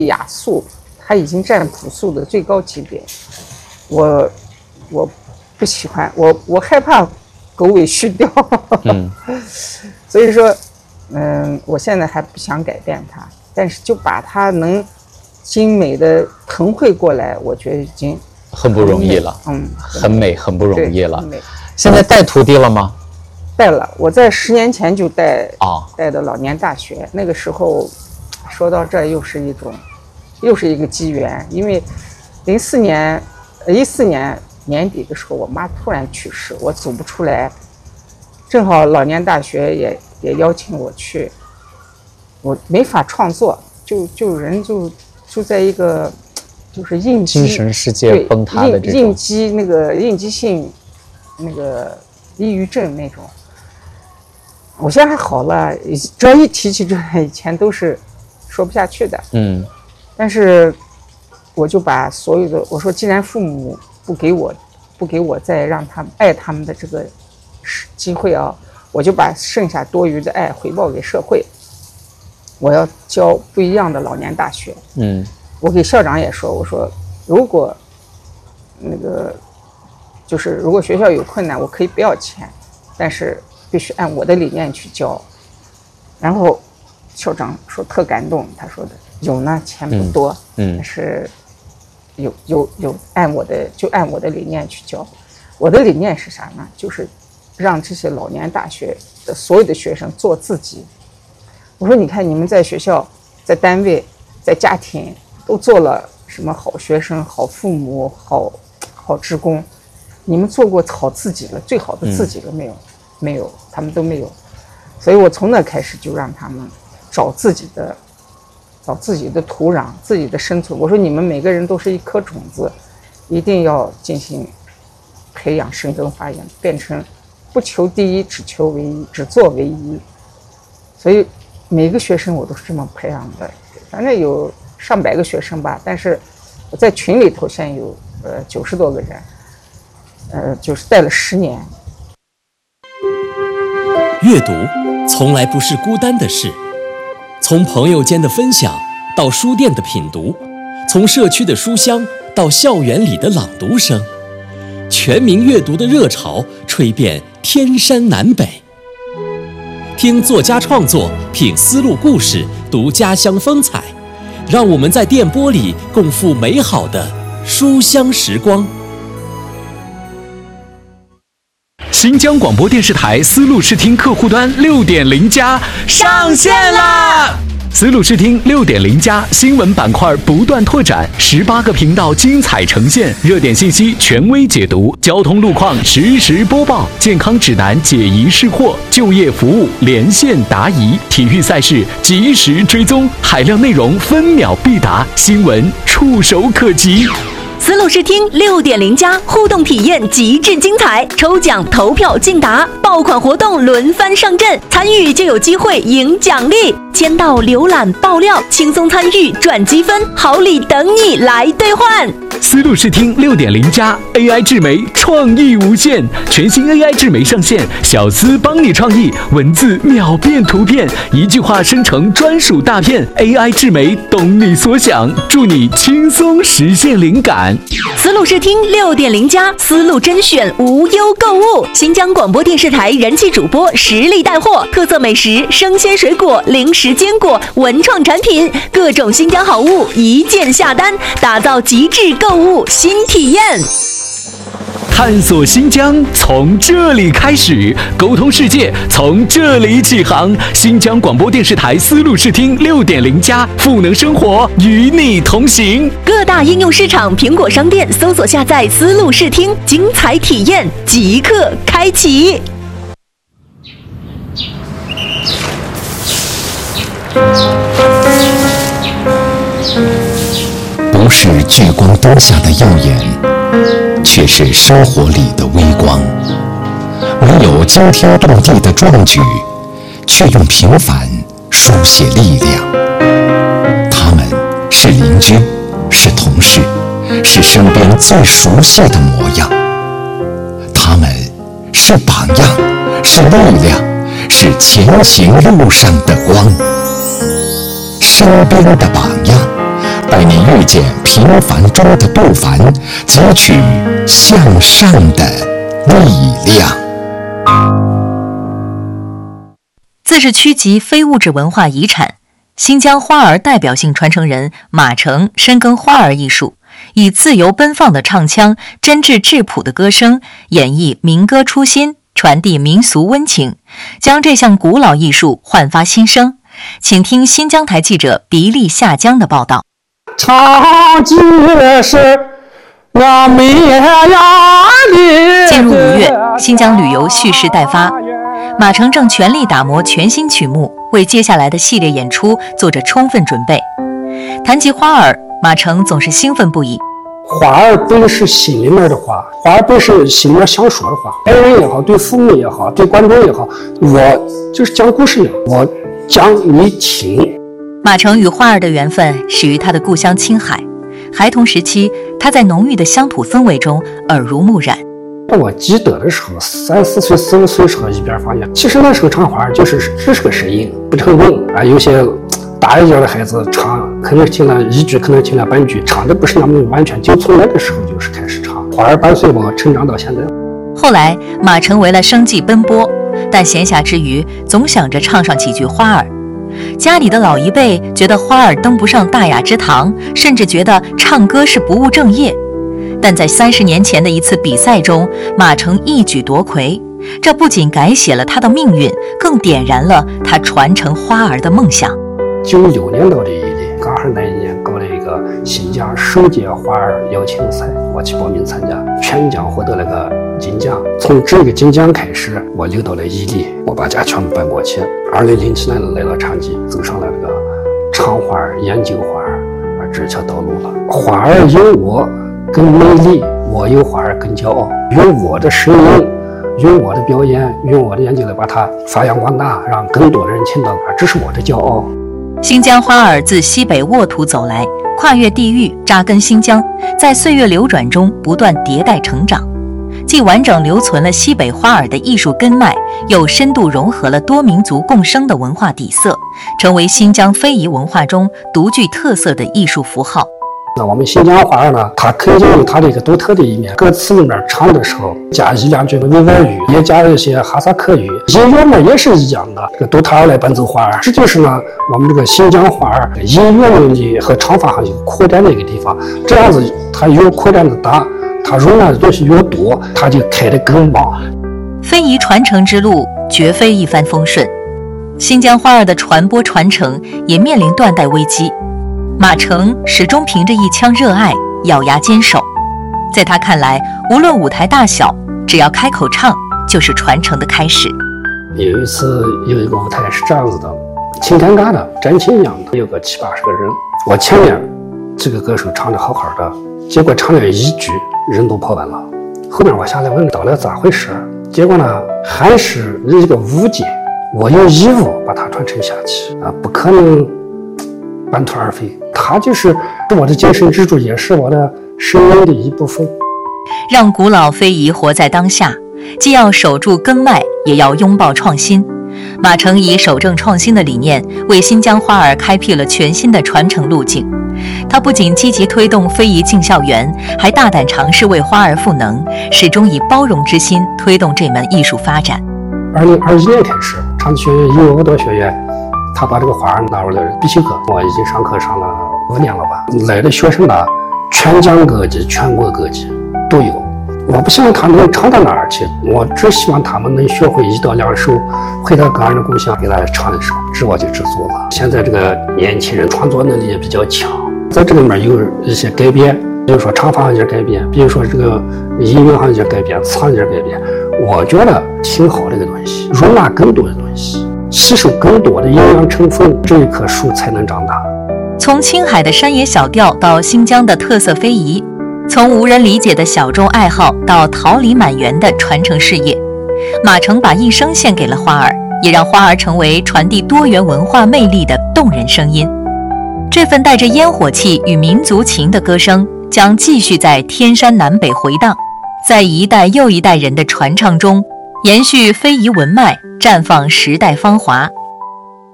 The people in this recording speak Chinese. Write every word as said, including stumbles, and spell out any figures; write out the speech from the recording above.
雅素，它已经占朴素的最高级别。我我不喜欢，我我害怕狗尾续貂。嗯，所以说，嗯，我现在还不想改变它，但是就把它能精美的腾绘过来，我觉得已经很不容易了。嗯，很美，很不容易了。现在带徒弟了吗？ 带了，我在十年前就带啊，带的老年大学。那个时候，说到这又是一种，又是一个机缘，因为零四年、一四年年底的时候，我妈突然去世，我走不出来，正好老年大学也也邀请我去，我没法创作，就就人就就在一个就是应激精神世界崩塌的这种应激那个应激性那个抑郁症那种。我现在还好了，只要一提起这以前都是说不下去的。嗯，但是我就把所有的我说，既然父母不给我不给我再让他们爱他们的这个机会啊，我就把剩下多余的爱回报给社会。我要教不一样的老年大学。嗯，我给校长也说，我说如果那个就是如果学校有困难，我可以不要钱，但是必须按我的理念去教。然后校长说特感动，他说的有呢，钱不多，嗯，但是有有有按我的就按我的理念去教。我的理念是啥呢？就是让这些老年大学的所有的学生做自己。我说你看你们在学校、在单位、在家庭都做了什么好学生、好父母、好好职工，你们做过好自己了，最好的自己了没有？嗯，没有，他们都没有。所以我从那开始就让他们找自己的找自己的土壤，自己的生存。我说你们每个人都是一颗种子，一定要进行培养、生根发芽，变成不求第一，只求唯一，只做唯一。所以每个学生我都是这么培养的，反正有上百个学生吧，但是我在群里头现在有呃九十多个人，呃就是带了十年。 阅读从来不是孤单的事，从朋友间的分享到书店的品读，从社区的书香到校园里的朗读声，全民阅读的热潮吹遍天山南北。听作家创作，品丝路故事，读家乡风采，让我们在电波里共赴美好的书香时光。 新疆广播电视台丝路视听客户端 六点零 加上线啦！丝路视听 六点零 加新闻板块不断拓展，十八个频道精彩呈现，热点信息权威解读，交通路况实时播报，健康指南解疑释惑，就业服务连线答疑，体育赛事及时追踪，海量内容分秒必达，新闻触手可及。 丝路视听 六点零 加互动体验极致精彩，抽奖投票竞答，爆款活动轮番上阵，参与就有机会赢奖励，签到浏览爆料，轻松参与赚积分，好礼等你来兑换。 丝路视听 六点零 加 A I 智媒创意无限，全新 A I 智媒上线，小丝帮你创意，文字秒变图片，一句话生成专属大片， A I 智媒懂你所想，助你轻松实现灵感。 丝路视听 六点零 加丝路甄选无忧购物，新疆广播电视台人气主播实力带货，特色美食、生鲜水果、零食坚果、文创产品，各种新疆好物一键下单，打造极致购物新体验。 探索新疆从这里开始，沟通世界从这里起航。新疆广播电视台丝路视听 六点零 加赋能生活，与你同行。 各大应用市场、苹果商店搜索下载丝路视听，精彩体验即刻开启。 不是聚光灯下的耀眼，却是生活里的微光。没有惊天动地的壮举，却用平凡书写力量。他们是邻居，是同事，是身边最熟悉的模样。他们是榜样，是力量，是前行路上的光。身边的榜样， 带你遇见平凡中的不凡，汲取向上的力量。 自治区级非物质文化遗产，新疆花儿代表性传承人马成深耕花儿艺术，以自由奔放的唱腔、真挚质朴的歌声，演绎民歌初心，传递民俗温情，将这项古老艺术焕发新生。请听新疆台记者鼻利下江的报道。 长街是我美呀里。 进入五月，新疆旅游蓄势待发，马成正全力打磨全新曲目，为接下来的系列演出做着充分准备。谈及花儿，马成总是兴奋不已。 花儿本是心里面的话，花儿本是心里面想说的话，爱人也好，对父母也好，对观众也好，我就是讲故事的，我讲你听。 马成与花儿的缘分始于他的故乡青海，孩童时期，他在浓郁的乡土氛围中耳濡目染。 我记得的时候，三四岁、四五岁的时候，一边发现，其实那时候唱花儿就是只是个声音，不成文啊。有些大一点的孩子唱，可能听了一句，可能听了半句，唱的不是那么完全。就从那个时候就是开始唱，花儿伴随我成长到现在。 后来，马成为了生计奔波，但闲暇之余，总想着唱上几句花儿。家里的老一辈觉得花儿登不上大雅之堂，甚至觉得唱歌是不务正业。但在三十年前的一次比赛中，马成一举夺魁，这不仅改写了他的命运，更点燃了他传承花儿的梦想。 九六年到的伊犁，刚好那一年搞了一个新疆首届花儿邀请赛，我去报名参加，全奖获得了个金奖。从这个金奖开始，我溜到了伊犁，我把家全部搬过去。二零零七年来到长吉，走上了这个唱花儿、研究花儿而这条道路了。花儿有我更美丽，我有花儿更骄傲。用我的声音，用我的表演，用我的研究来把它发扬光大，让更多的人听到，这是我的骄傲。 新疆花儿自西北沃土走来，跨越地域，扎根新疆，在岁月流转中不断迭代成长，既完整留存了西北花儿的艺术根脉，又深度融合了多民族共生的文化底色，成为新疆非遗文化中独具特色的艺术符号。 那我们新疆花儿呢，它肯定有它的一个独特的一面。歌词里面唱的时候，加一两句维吾尔语，也加一些哈萨克语，音乐呢也是一样的。这个都它来伴奏花儿，这就是呢我们这个新疆花儿音乐能力和唱法上有扩展的一个地方。这样子，它越扩展的大，它容纳的东西越多，它就开得更旺。 非遗传承之路绝非一帆风顺，新疆花儿的传播传承也面临断代危机。马成始终凭着一腔热爱咬牙坚守，在他看来，无论舞台大小，只要开口唱，就是传承的开始。 有一次有一个舞台是这样子的，挺尴尬的，战情一样的，有个七八十个人，我前面这个歌手唱的好好的，结果唱了一句，人都跑完了。后面我下来问到底咋回事，结果呢还是一个误解，我有义务把它传承下去啊，不可能半途而废。它就是我的精神支柱，也是我的生命的一部分。 让古老非遗活在当下，既要守住根脉，也要拥抱创新。马成以守正创新的理念，为新疆花儿开辟了全新的传承路径。他不仅积极推动非遗进校园，还大胆尝试为花儿赋能，始终以包容之心推动这门艺术发展。 二零二一年开始，长吉学院音乐舞蹈学院他把这个花儿纳入了必修课，我已经上课上了五年了吧。来的学生呢，全疆各地、全国各地都有。我不希望他们能唱到哪儿去，我只希望他们能学会一到两首，回到个人的故乡给大家唱一首，这我就知足了。现在这个年轻人创作能力也比较强，在这里面有一些改变，比如说唱法上有改变，比如说这个音乐上有改变，词上有改变，我觉得挺好的一个东西，容纳更多的东西，吸收更多的营养成分，这一棵树才能长大。 从青海的山野小调到新疆的特色非遗，从无人理解的小众爱好到桃李满园的传承事业，马成把一生献给了花儿，也让花儿成为传递多元文化魅力的动人声音。这份带着烟火气与民族情的歌声，将继续在天山南北回荡，在一代又一代人的传唱中，延续非遗文脉，绽放时代芳华。